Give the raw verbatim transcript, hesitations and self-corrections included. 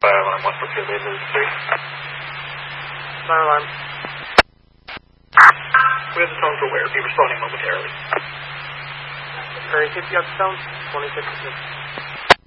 Fire alarm one four two, lead three. Fire alarm. We have the phone for where? Be responding momentarily. Prairie fifty out the phone, twenty fifty-six.